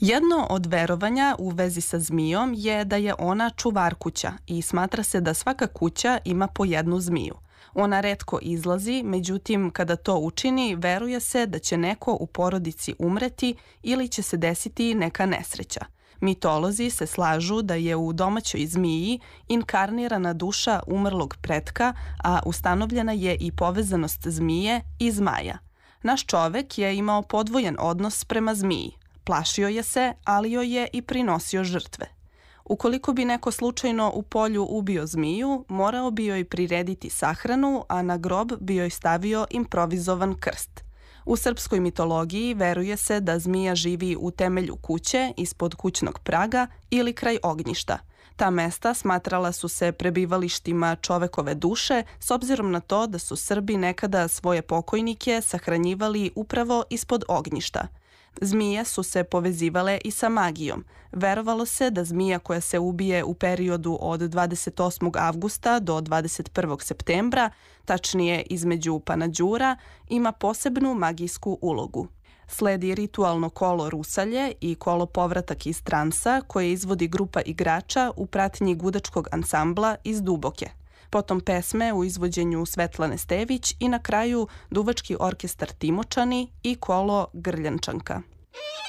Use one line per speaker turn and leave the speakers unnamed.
Jedno od verovanja u vezi sa zmijom je da je ona čuvar kuća i smatra se da svaka kuća ima po jednu zmiju. Ona retko izlazi, međutim kada to učini, veruje se da će neko u porodici umreti ili će se desiti neka nesreća. Mitolozi se slažu da je u domaćoj zmiji inkarnirana duša umrlog pretka, a ustanovljena je i povezanost zmije i zmaja. Naš čovek je imao podvojen odnos prema zmiji. Plašio je se, ali joj je i prinosio žrtve. Ukoliko bi neko slučajno u polju ubio zmiju, morao bi joj prirediti sahranu, a na grob bi joj stavio improvizovan krst. U srpskoj mitologiji veruje se da zmija živi u temelju kuće, ispod kućnog praga ili kraj ognjišta. Ta mesta smatrala su se prebivalištima čovekove duše, s obzirom na to da su Srbi nekada svoje pokojnike sahranjivali upravo ispod ognjišta. Zmije su se povezivale i sa magijom. Verovalo se da zmija koja se ubije u periodu od 28. avgusta do 21. septembra, tačnije između Panađura, ima posebnu magijsku ulogu. Sledi ritualno kolo rusalje i kolo povratak iz transa koje izvodi grupa igrača u pratnji gudačkog ansambla iz Duboke. Potom pesme u izvođenju Svetlane Stević i na kraju duvački orkestar Timočani i kolo Grljančanka.